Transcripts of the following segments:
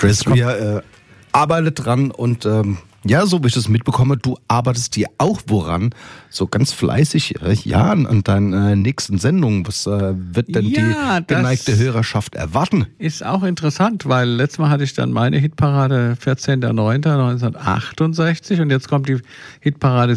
Chris Rea arbeitet dran und so wie ich das mitbekomme, du arbeitest dir auch woran, so ganz fleißig an deinen nächsten Sendungen. Was wird denn die geneigte Hörerschaft erwarten? Ist auch interessant, weil letztes Mal hatte ich dann meine Hitparade 14.09.1968 und jetzt kommt die Hitparade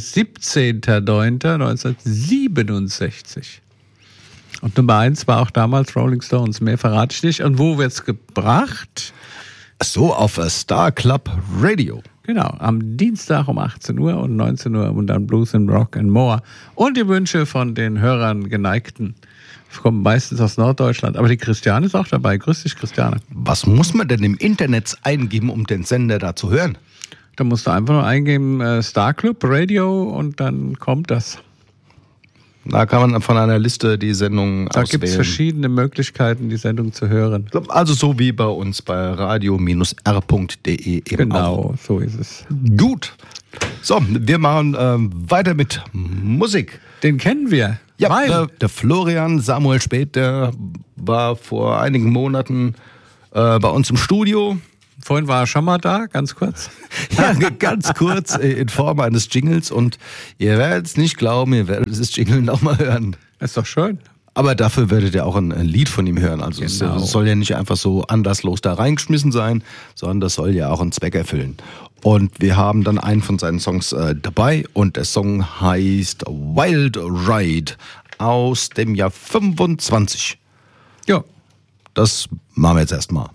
17.09.1967. Und Nummer 1 war auch damals Rolling Stones, mehr verrate ich nicht. Und wo wird's gebracht? So, auf Star Club Radio. Genau, am Dienstag um 18 Uhr und 19 Uhr und dann Blues and Rock and More. Und die Wünsche von den Hörern, Geneigten, kommen meistens aus Norddeutschland. Aber die Christiane ist auch dabei. Grüß dich, Christiane. Was muss man denn im Internet eingeben, um den Sender da zu hören? Da musst du einfach nur eingeben Star Club Radio und dann kommt das. Da kann man von einer Liste die Sendung auswählen. Da gibt es verschiedene Möglichkeiten, die Sendung zu hören. Also so wie bei uns bei radio-r.de eben genau, auch. So ist es. Gut. So, wir machen weiter mit Musik. Den kennen wir. Ja, der Florian Samuel Späth, der war vor einigen Monaten bei uns im Studio. Vorhin war er schon mal da, ganz kurz. Ja, ganz kurz in Form eines Jingles und ihr werdet es nicht glauben, ihr werdet dieses Jingle nochmal hören. Ist doch schön. Aber dafür werdet ihr auch ein Lied von ihm hören. Also es soll ja nicht einfach so anderslos da reingeschmissen sein, sondern das soll ja auch einen Zweck erfüllen. Und wir haben dann einen von seinen Songs dabei und der Song heißt Wild Ride aus dem Jahr 25. Ja. Das machen wir jetzt erstmal.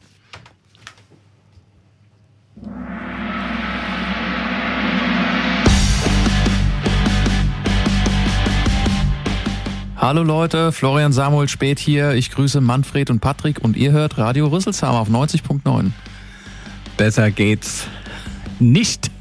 Hallo Leute, Florian Samuel Späth hier. Ich grüße Manfred und Patrick und ihr hört Radio Rüsselsheim auf 90.9. Besser geht's nicht.